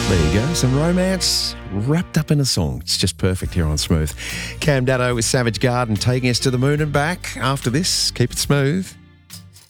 There you go, some romance wrapped up in a song. It's just perfect here on Smooth. Cam Daddo with Savage Garden taking us to the moon and back. After this, keep it smooth.